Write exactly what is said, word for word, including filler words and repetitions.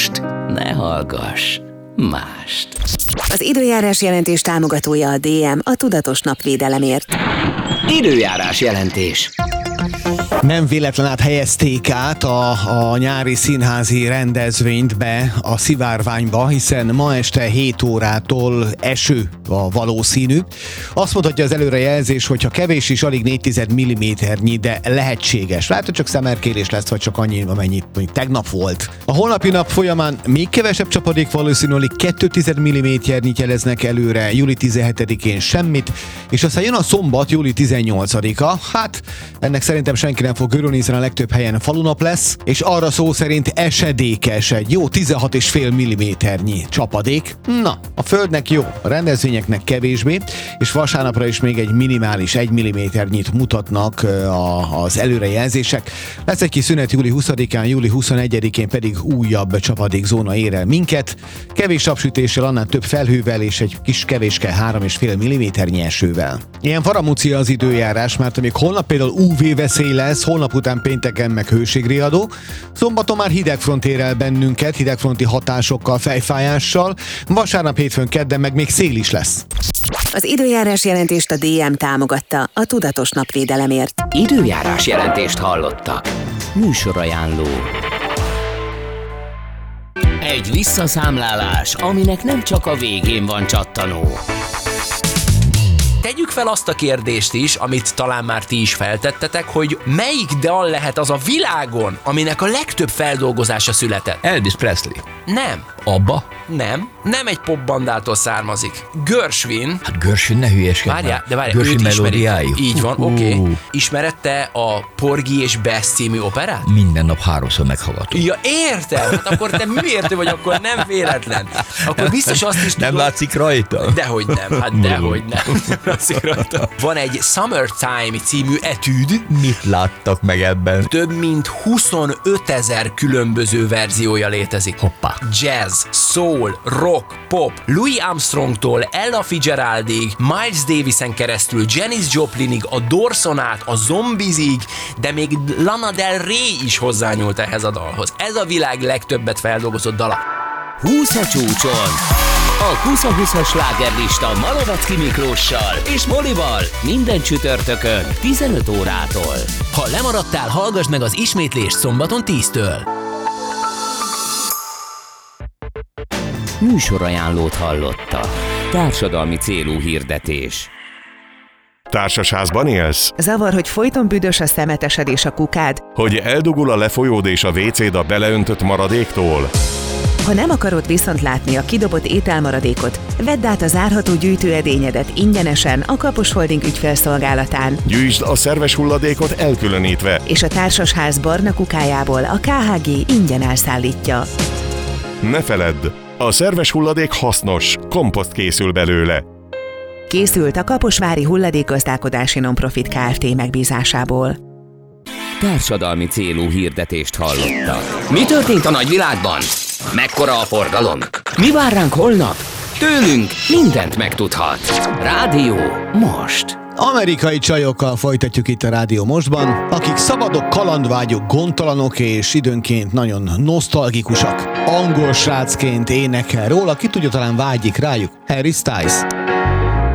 most ne hallgass mást. Az időjárás jelentés támogatója a dé em, a tudatos napvédelemért. Időjárás jelentés. Nem véletlen át helyezték át a, a nyári színházi rendezvényt be a szivárványba, hiszen ma este hét órától eső a valószínű. Azt mutatja az előrejelzés, hogyha kevés is, alig négy tized milliméternyi, de lehetséges. Lehet, hogy csak szemerkélés lesz, vagy csak annyi, amennyi tegnap volt. A holnapi nap folyamán még kevesebb csapadék valószínű, alig két tized milliméternyit jeleznek előre, július tizenhetedikén semmit, és aztán jön a szombat, július tizennyolcadika. Hát, ennek szerintem senki nem fog örülni, hiszen a legtöbb helyen falunap lesz, és arra szó szerint esedékes, egy jó tizenhat egész öt milliméternyi csapadék. Na, a földnek jó, a rendezvényeknek kevésbé, és vasárnapra is még egy minimális egy milliméternyit mutatnak a, az előrejelzések. Lesz egy kis szünet július huszadikán, július huszonegyedikén pedig újabb csapadékzóna ér el minket. Kevés napsütéssel, annál több felhővel és egy kis kevéske három egész öt milliméternyi esővel. Ilyen faramúcia az időjárás, mert még holnap például ú vé veszély lesz, holnap után pénteken meg hőségriadó. Szombaton már hidegfront ér el bennünket, hidegfronti hatásokkal, fejfájással. Vasárnap, hétfőn, kedden meg még szél is lesz. Az időjárás jelentést a dé em támogatta, a tudatos napvédelemért. Időjárás jelentést hallottak. Műsorajánló. Egy visszaszámlálás, aminek nem csak a végén van csattanó. Tegyük fel azt a kérdést is, amit talán már ti is feltettetek, hogy melyik dal lehet az a világon, aminek a legtöbb feldolgozása született? Elvis Presley. Nem. Abba? Nem. Nem egy popbandától származik. Gershwin. Hát Gershwin, ne hülyeskedj. Várjál, de várjál, Gershwin őt melódiái. ismerik. Így van, oké. Okay. Ismered te a Porgy és Bess című operát? Minden nap háromszor meghallgatom. Ja, értem. Hát akkor te műértő vagy, akkor nem véletlen. Akkor biztos azt is tudod... Nem látszik rajta? Dehogy nem, hát dehogy nem. Látszik rajta. Van egy Summertime című etűd. Mit láttak meg ebben? Több mint huszonötezer különböző verziója létezik. Hoppá. Jazz, soul, rock, pop, Louis Armstrongtól Ella Fitzgeraldig, Miles Davisen keresztül Janis Joplinig, a Doorson át, a Zombiesig, de még Lana Del Rey is hozzányúlt ehhez a dalhoz. Ez a világ legtöbbet feldolgozott dala. húsz a csúcson! A húsz húszas slágerlista Malovecki Miklóssal és Molival minden csütörtökön tizenöt órától. Ha lemaradtál, hallgass meg az ismétlést szombaton tíztől. Műsorajánlót hallotta. Társadalmi célú hirdetés. Társasházban élsz? Zavar, hogy folyton büdös a szemetesed és a kukád? Hogy eldugul a lefolyód és a vécéd a beleöntött maradéktól? Ha nem akarod viszont látni a kidobott ételmaradékot, vedd át a zárható gyűjtőedényedet ingyenesen a Kapos Holding ügyfélszolgálatán. Gyűjtsd a szerves hulladékot elkülönítve. És a társasház barna kukájából a ká há gé ingyen elszállítja. Ne feledd, a szerves hulladék hasznos, komposzt készül belőle. Készült a Kaposvári Hulladékgazdálkodási Nonprofit Kft. Megbízásából. Társadalmi célú hirdetést hallottak. Mi történt a nagyvilágban? Mekkora a forgalom? Mi vár ránk holnap? Tőlünk mindent megtudhat. Rádió most. Amerikai csajokkal folytatjuk itt a Rádió Mostban, akik szabadok, kalandvágyok, gondtalanok és időnként nagyon nosztalgikusak. Angol srácként énekel róla, ki tudja, talán vágyik rájuk, Harry Styles.